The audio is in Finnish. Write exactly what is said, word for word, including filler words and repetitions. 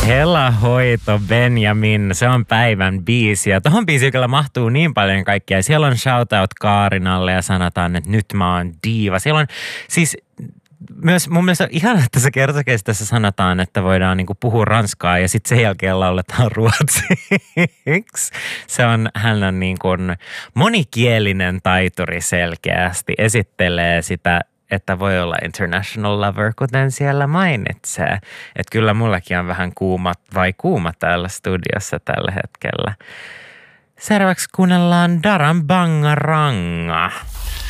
Hela hoito Benjamin, se on päivän biisi. Ja tohon biisiin kyllä mahtuu niin paljon kaikkea. Siellä on shoutout Kaarinalle ja sanotaan, että nyt mä oon diiva. Siellä on siis myös mun mielestä on ihana, että se kertokestossa sanotaan, että voidaan niinku puhua ranskaa ja sitten sen jälkeen lauletaan ruotsiksi. Se on, hän on niin kuin monikielinen taituri selkeästi, esittelee sitä, että voi olla international lover, kuten siellä mainitsee. Että kyllä mullakin on vähän kuuma vai kuuma täällä studiossa tällä hetkellä. Seuraavaksi kuunnellaan Daran Bangaranga.